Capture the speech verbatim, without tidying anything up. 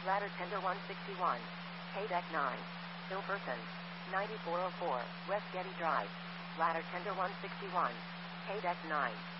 Ladder Tender one sixty-one. K-Deck nine. Hill Person. ninety-four oh four, West Getty Drive. Ladder Tender one sixty-one. K-Deck nine.